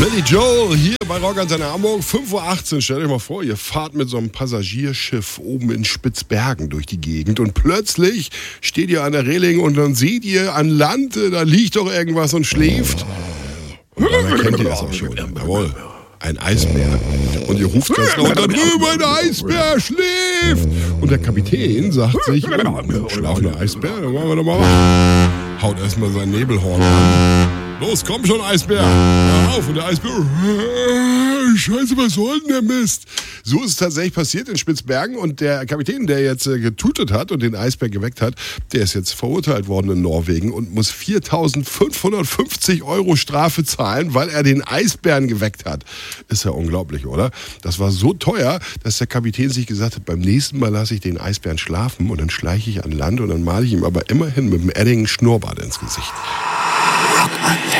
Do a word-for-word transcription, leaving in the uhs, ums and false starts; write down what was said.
Billy Joel hier bei Rock Antenne Hamburg, fünf Uhr achtzehn. Stellt euch mal vor, ihr fahrt mit so einem Passagierschiff oben in Spitzbergen durch die Gegend und plötzlich steht ihr an der Reling und dann seht ihr an Land, da liegt doch irgendwas und schläft. Und dann erkennt ihr das auch schon. Jawohl, ein Eisbär. Und ihr ruft ganz laut da drüben, ein Eisbär schläft. Und der Kapitän sagt sich, oh, schlafender Eisbär, dann machen wir doch mal was. Haut erstmal sein Nebelhorn an. Los, komm schon, Eisbär. Hör auf. Und der Eisbär, Scheiße, was soll denn der Mist? So ist es tatsächlich passiert in Spitzbergen. Und der Kapitän, der jetzt äh, getutet hat und den Eisbär geweckt hat, der ist jetzt verurteilt worden in Norwegen und muss viertausendfünfhundertfünfzig Euro Strafe zahlen, weil er den Eisbären geweckt hat. Ist ja unglaublich, oder? Das war so teuer, dass der Kapitän sich gesagt hat, beim nächsten Mal lasse ich den Eisbären schlafen und dann schleiche ich an Land und dann male ich ihm aber immerhin mit dem Edding Schnurrbart ins Gesicht.